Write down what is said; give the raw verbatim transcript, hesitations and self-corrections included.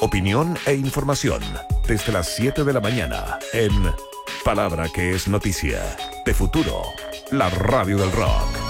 opinión e información desde las siete de la mañana en Palabra que es noticia de Futuro, la radio del rock.